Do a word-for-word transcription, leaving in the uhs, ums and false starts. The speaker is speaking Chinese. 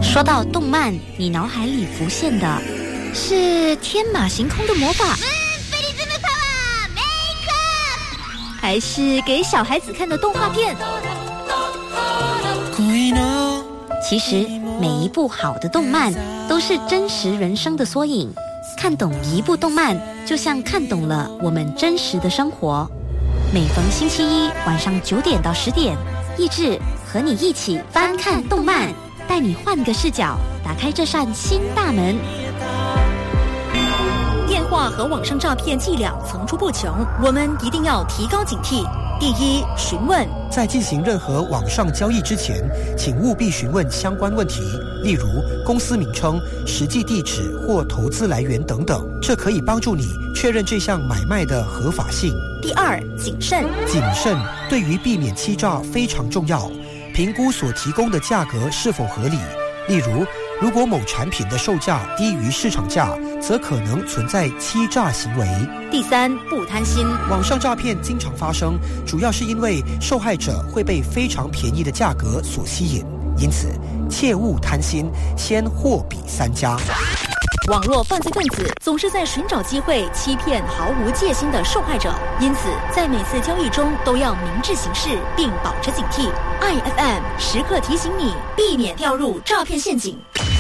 说到动漫，你脑海里浮现的是天马行空的魔法，还是给小孩子看的动画片？其实每一部好的动漫都是真实人生的缩影，看懂一部动漫就像看懂了我们真实的生活。每逢星期一晚上九点到十点，益智和你一起翻看动漫，带你换个视角，打开这扇新大门。 电话和网上诈骗伎俩层出不穷，我们一定要提高警惕。第一，询问。 在进行任何网上交易之前，请务必询问相关问题，例如公司名称、实际地址或投资来源等等，这可以帮助你确认这项买卖的合法性。 第二，谨慎。 谨慎对于避免欺诈非常重要，评估所提供的价格是否合理。例如，如果某产品的售价低于市场价，则可能存在欺诈行为。 第三，不贪心。 网上诈骗经常发生，主要是因为受害者会被非常便宜的价格所吸引，因此切勿贪心，先货比三家。 网络犯罪分子总是在寻找机会欺骗毫无戒心的受害者，因此在每次交易中都要明智行事，并保持警惕。I F M 时刻提醒你，避免掉入诈骗陷阱。